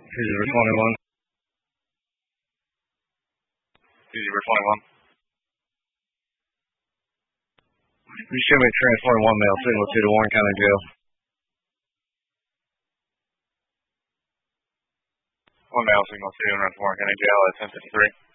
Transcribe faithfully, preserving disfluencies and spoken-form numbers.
Who's number twenty-one? Who's number twenty-one? You show me trans twenty-one male signal to the Warren County Jail. One male signal to Warren County Jail at ten fifty-three.